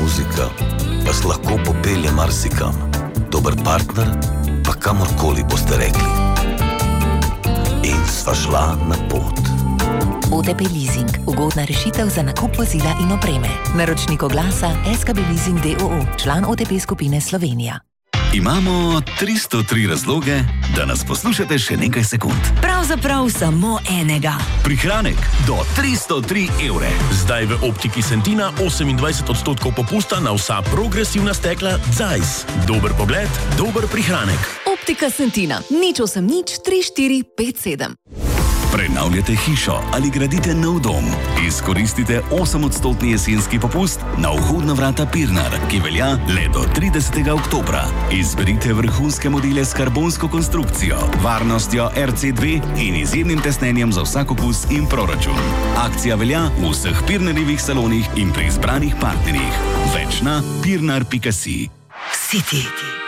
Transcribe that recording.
muzika vas lahko popelje marsikam. Dober partner pa kamorkoli boste rekli. In sva šla na pot. OTP Leasing. Ugodna rešitev za nakup vozila in opreme. Naročnik oglasa SKB Leasing d.o.o. Član OTP skupine Slovenija. Imamo 303 razloge, da nas poslušate še nekaj sekund. Pravzaprav samo enega. Prihranek do 303 evre. Zdaj v Optiki Sentina 28% popusta na vsa progresivna stekla Zeiss. Dober pogled, dober prihranek. Optika Sentina. 080 3457. Prenavljate hišo ali gradite nov dom. Izkoristite 8% jesenski popust na vhodna vrata Pirnar, ki velja le do 30. oktobra. Izberite vrhunske modele s karbonsko konstrukcijo, varnostjo RC2 in izjemnim tesnenjem za vsak okus in proračun. Akcija velja v vseh Pirnarjevih salonih in pri izbranih partnerjih. Več na pirnar.si. City.